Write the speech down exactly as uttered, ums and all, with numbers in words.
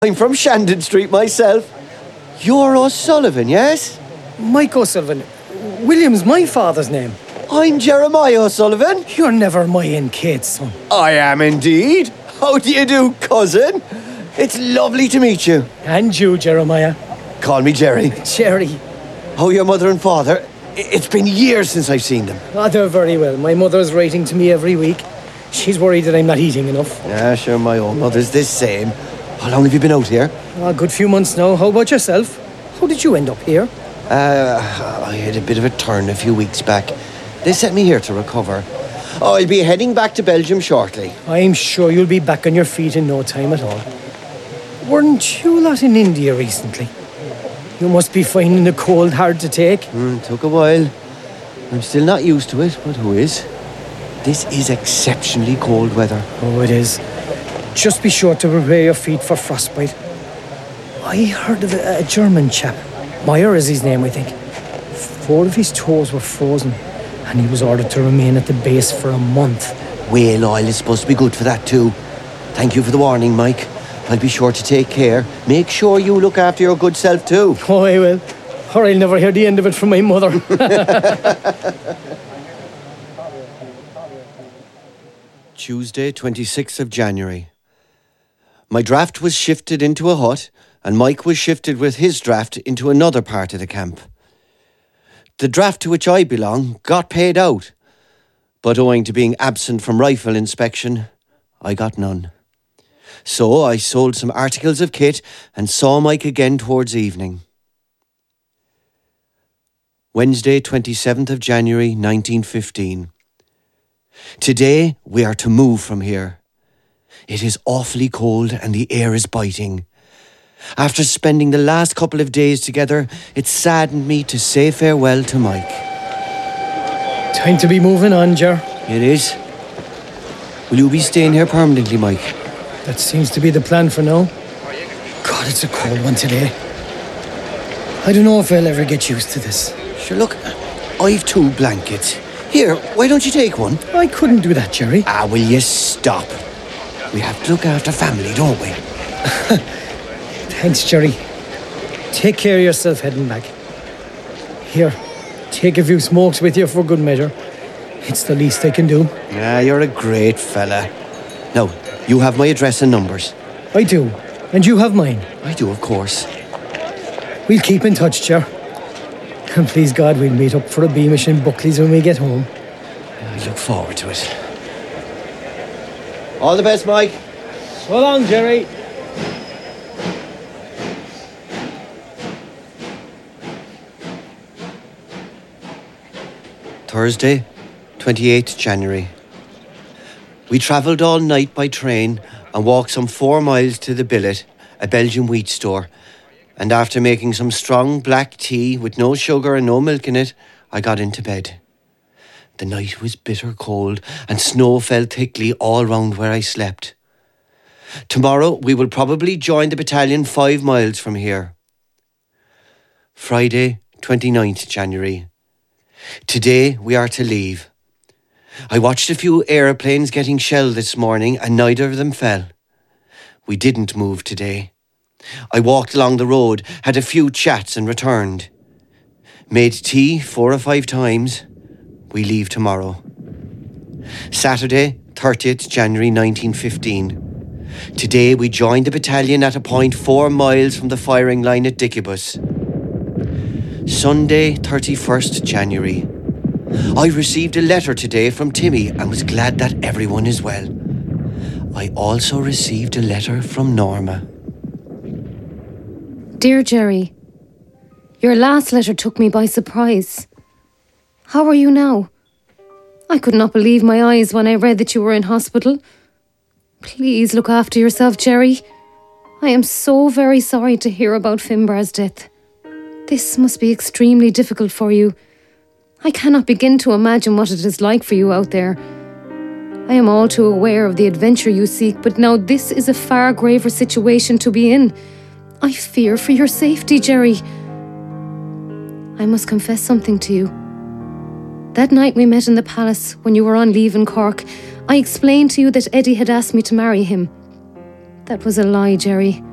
I'm from Shandon Street myself. You're O'Sullivan, yes? Mike O'Sullivan. William's my father's name. I'm Jeremiah O'Sullivan. You're never my Aunt Kate's son. I am indeed. How do you do, cousin? It's lovely to meet you. And you, Jeremiah. Call me Jerry. Jerry. How are your mother and father? It's been years since I've seen them. Oh, they're very well. My mother's writing to me every week. She's worried that I'm not eating enough. Yeah, sure, my own mother's the same. How long have you been out here? Oh, a good few months now. How about yourself? How did you end up here? Uh, I had a bit of a turn a few weeks back. They sent me here to recover. Oh, I'll be heading back to Belgium shortly. I'm sure you'll be back on your feet in no time at all. Weren't you lot in India recently? You must be finding the cold hard to take. Mm, took a while. I'm still not used to it, but who is? This is exceptionally cold weather. Oh, it is. Just be sure to prepare your feet for frostbite. I heard of a, a German chap. Meyer is his name, I think. Four of his toes were frozen, and he was ordered to remain at the base for a month. Whale oil is supposed to be good for that too. Thank you for the warning, Mike. I'll be sure to take care. Make sure you look after your good self too. Oh, I will. Or I'll never hear the end of it from my mother. Tuesday, twenty-sixth of January. My draft was shifted into a hut, and Mike was shifted with his draft into another part of the camp. The draft to which I belong got paid out, but owing to being absent from rifle inspection, I got none. So I sold some articles of kit and saw Mike again towards evening. Wednesday, twenty-seventh of January, nineteen fifteen. Today we are to move from here. It is awfully cold and the air is biting. After spending the last couple of days together, it saddened me to say farewell to Mike. Time to be moving on, Ger. It is. Will you be staying here permanently, Mike? That seems to be the plan for now. God, it's a cold one today. I don't know if I'll ever get used to this. Sure, look, I've two blankets. Here, why don't you take one? I couldn't do that, Jerry. Ah, will you stop? We have to look after family, don't we? Thanks, Jerry. Take care of yourself heading back. Here, take a few smokes with you for good measure. It's the least I can do. Ah, you're a great fella. Now, you have my address and numbers. I do. And you have mine. I do, of course. We'll keep in touch, Ger. And please God, we'll meet up for a Beamish in Buckley's when we get home. I look forward to it. All the best, Mike. So long, Jerry. Thursday, twenty-eighth January. We travelled all night by train and walked some four miles to the Billet, a Belgian wheat store. And after making some strong black tea with no sugar and no milk in it, I got into bed. The night was bitter cold and snow fell thickly all round where I slept. Tomorrow we will probably join the battalion five miles from here. Friday, twenty-ninth January. Today we are to leave. I watched a few aeroplanes getting shelled this morning and neither of them fell. We didn't move today. I walked along the road, had a few chats and returned. Made tea four or five times. We leave tomorrow. Saturday, thirtieth January nineteen fifteen. Today we joined the battalion at a point four miles from the firing line at Dickibus. Sunday, thirty-first January. I received a letter today from Timmy and was glad that everyone is well. I also received a letter from Norma. Dear Jerry, your last letter took me by surprise. How are you now? I could not believe my eyes when I read that you were in hospital. Please look after yourself, Jerry. I am so very sorry to hear about Finbar's death. This must be extremely difficult for you. I cannot begin to imagine what it is like for you out there. I am all too aware of the adventure you seek, but now this is a far graver situation to be in. I fear for your safety, Jerry. I must confess something to you. That night we met in the palace when you were on leave in Cork, I explained to you that Eddie had asked me to marry him. That was a lie, Jerry.